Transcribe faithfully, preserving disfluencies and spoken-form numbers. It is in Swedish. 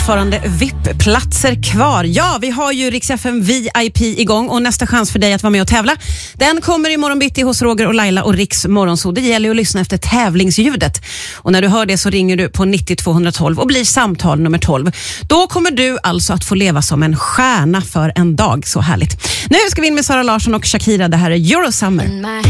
Fortfarande V I P-platser kvar. Ja, vi har ju Rix F M V I P igång och nästa chans för dig att vara med och tävla, den kommer imorgon bitti hos Roger och Laila och Rix Morgonzoo. Det gäller ju att lyssna efter tävlingsljudet. Och när du hör det så ringer du på nittio tvåhundratolv och blir samtal nummer tolv. Då kommer du alltså att få leva som en stjärna för en dag. Så härligt. Nu ska vi in med Sara Larsson och Shakira. Det här är Eurosummer.